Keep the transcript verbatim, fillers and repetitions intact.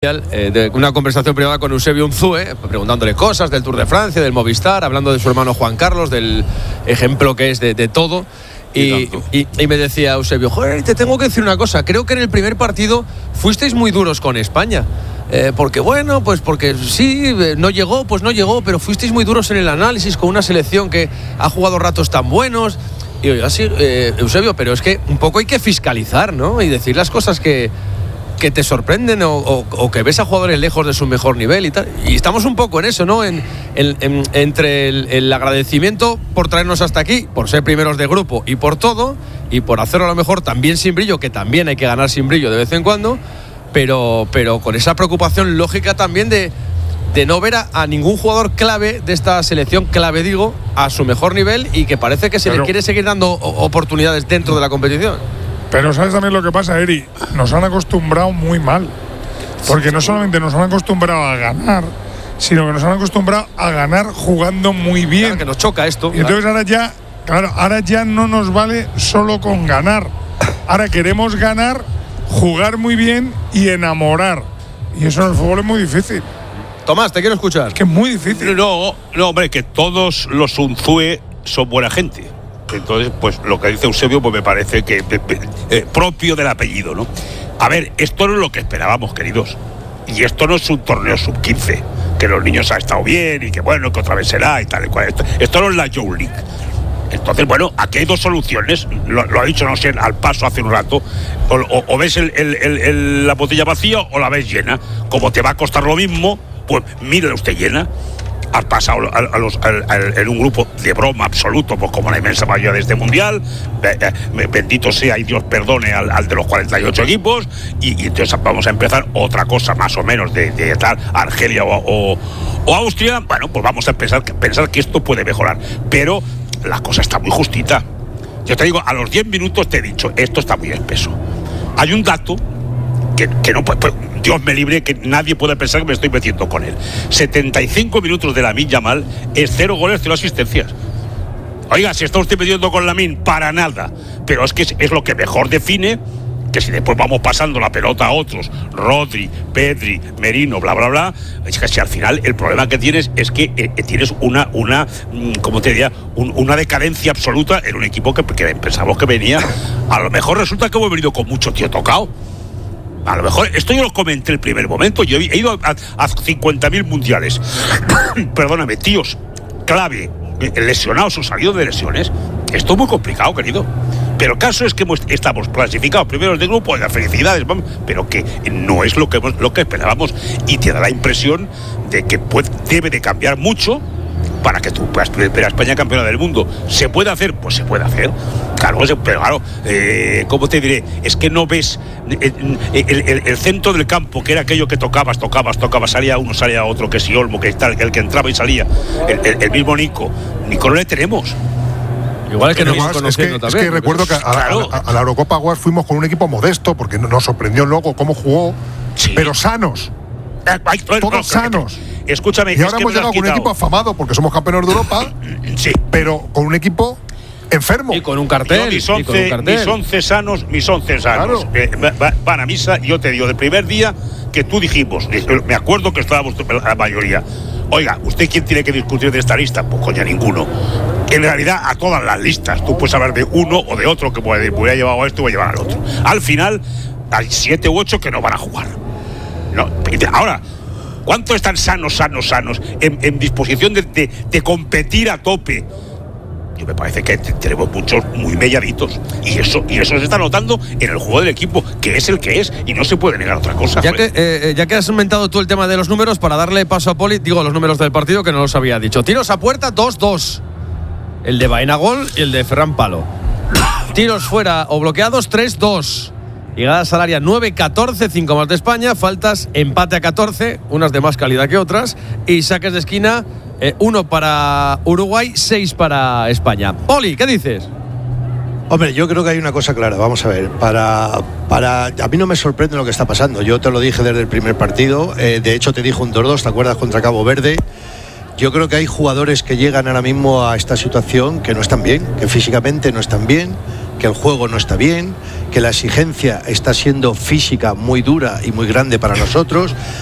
Eh, de una conversación privada con Eusebio Unzue, preguntándole cosas del Tour de Francia, del Movistar, hablando de su hermano Juan Carlos, del ejemplo que es de, de todo. Y, y, y me decía Eusebio, joder, te tengo que decir una cosa, creo que en el primer partido fuisteis muy duros con España. Eh, porque bueno, pues porque sí, no llegó, pues no llegó, pero fuisteis muy duros en el análisis con una selección que ha jugado ratos tan buenos. Y yo así, eh, Eusebio, pero es que un poco hay que fiscalizar, ¿no? Y decir las cosas que... que te sorprenden o, o, o que ves a jugadores lejos de su mejor nivel y tal. Y estamos un poco en eso, ¿no? En, en, en, entre el, el agradecimiento por traernos hasta aquí, por ser primeros de grupo y por todo, y por hacerlo a lo mejor también sin brillo, que también hay que ganar sin brillo de vez en cuando, pero, pero con esa preocupación lógica también de, de no ver a, a ningún jugador clave de esta selección, clave digo, a su mejor nivel, y que parece que se pero, le quiere seguir dando oportunidades dentro de la competición. Pero ¿sabes también lo que pasa, Eri? Nos han acostumbrado muy mal. Porque no solamente nos han acostumbrado a ganar, sino que nos han acostumbrado a ganar jugando muy bien. Claro, que nos choca esto. Y entonces ahora ya, claro, ahora ya no nos vale solo con ganar. Ahora queremos ganar, jugar muy bien y enamorar. Y eso en el fútbol es muy difícil. Tomás, te quiero escuchar. Es que es muy difícil. No, no, hombre, que todos los Unzue son buena gente. Entonces, pues lo que dice Eusebio, pues me parece que eh, eh, propio del apellido, ¿no? A ver, esto no es lo que esperábamos, queridos. Y esto no es un torneo sub quince, que los niños han estado bien y que bueno, que otra vez será y tal y cual. Esto, esto no es la Joe League. Entonces, bueno, aquí hay dos soluciones. Lo, lo ha dicho, no sé, al paso hace un rato. O, o, o ves el, el, el, el, la botella vacía o la ves llena. Como te va a costar lo mismo, pues mírala usted llena. Has pasado a, a los, a, a, en un grupo de broma absoluto, pues como la inmensa mayoría de este mundial. Eh, eh, bendito sea y Dios perdone al, al de los cuarenta y ocho equipos. Y, y entonces vamos a empezar otra cosa más o menos de, de tal, Argelia o, o, o Austria. Bueno, pues vamos a pensar, pensar que esto puede mejorar. Pero la cosa está muy justita. Yo te digo, a los diez minutos te he dicho, esto está muy espeso. Hay un dato que, que no puede. Pues, Dios me libre que nadie pueda pensar que me estoy metiendo con él. setenta y cinco minutos de Lamine Yamal es cero goles, cero asistencias. Oiga, si está usted metiendo con Lamine, para nada. Pero es que es, es lo que mejor define que si después vamos pasando la pelota a otros, Rodri, Pedri, Merino, bla, bla, bla, es que si al final el problema que tienes es que eh, tienes una, una, ¿cómo te diría? Un, una decadencia absoluta en un equipo que, que pensamos que venía. A lo mejor resulta que hemos venido con mucho tío tocado. A lo mejor, esto yo lo comenté el primer momento, yo he ido a, a cincuenta mil mundiales. Perdóname, tíos, clave, lesionados o salidos de lesiones. Esto es muy complicado, querido. Pero el caso es que hemos, estamos clasificados primeros de grupo, las felicidades, vamos, pero que no es lo que, lo que esperábamos. Y te da la impresión de que puede, debe de cambiar mucho para que tú puedas ver a España campeona del mundo. ¿Se puede hacer? Pues se puede hacer. Claro, pero claro, eh, ¿cómo te diré? Es que no ves el, el, el, el centro del campo, que era aquello que tocabas, tocabas, tocabas, salía uno, salía otro, que si Olmo, que tal, el que entraba y salía, el, el, el mismo Nico. Nico no le tenemos. Igual es que, no nos es, que, también, es que recuerdo que a, claro. a, a, a la Eurocopa Aguas fuimos con un equipo modesto, porque nos sorprendió luego cómo jugó, sí. Pero sanos. Ay, todos no, sanos. Escúchame. Y ahora es hemos llegado con un equipo afamado porque somos campeones de Europa, sí. Pero con un equipo enfermo. Y con un cartel. Yo, mis, once, y con un cartel. mis once sanos, mis once sanos. Claro. Eh, va, van a misa y yo te digo, del primer día que tú dijimos, me acuerdo que estábamos la mayoría. Oiga, ¿usted quién tiene que discutir de esta lista? Pues coño, ninguno. En realidad, a todas las listas. Tú puedes hablar de uno o de otro que puede decir, voy a llevar a esto, voy a llevar al otro. Al final, hay siete u ocho que no van a jugar. No, ahora, ¿cuántos están sanos, sanos, sanos, en, en disposición de, de, de competir a tope? Yo me parece que tenemos muchos muy melladitos. Y eso, y eso se está notando en el juego del equipo, que es el que es, y no se puede negar otra cosa. Ya que, eh, ya que has inventado tú el tema de los números, para darle paso a Poli, digo los números del partido que no los había dicho. Tiros a puerta, dos dos. El de Baena gol y el de Ferran Palo. Tiros fuera o bloqueados, tres dos. Llegadas al área nueve catorce, cinco más de España. Faltas, empate a catorce, unas de más calidad que otras. Y saques de esquina, eh, uno para Uruguay, seis para España. Poli, ¿qué dices? Hombre, yo creo que hay una cosa clara. Vamos a ver, para, para a mí no me sorprende lo que está pasando. Yo te lo dije desde el primer partido. Eh, de hecho, te dije un dos dos, ¿te acuerdas? Contra Cabo Verde. Yo creo que hay jugadores que llegan ahora mismo a esta situación que no están bien, que físicamente no están bien, que el juego no está bien, que la exigencia está siendo física muy dura y muy grande para nosotros.